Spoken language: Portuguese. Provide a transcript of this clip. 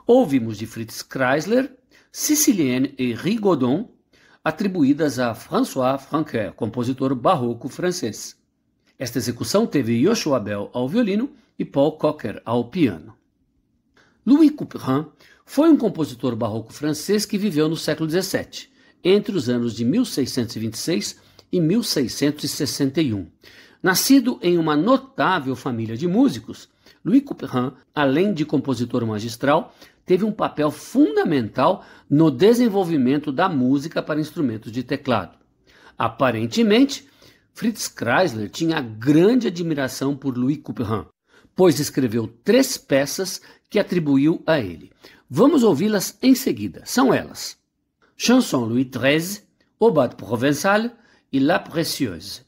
Ouvimos de Fritz Kreisler, Sicilienne e Rigaudon, atribuídas a François Franqueur, compositor barroco francês. Esta execução teve Joshua Bell ao violino e Paul Cocker ao piano. Louis Couperin foi um compositor barroco francês que viveu no século XVII, entre os anos de 1626 e 1661. Nascido em uma notável família de músicos, Louis Couperin, além de compositor magistral, teve um papel fundamental no desenvolvimento da música para instrumentos de teclado. Aparentemente, Fritz Kreisler tinha grande admiração por Louis Couperin, pois escreveu 3 peças que atribuiu a ele. Vamos ouvi-las em seguida. São elas: Chanson Louis XIII, Aubade Provençale e La Précieuse.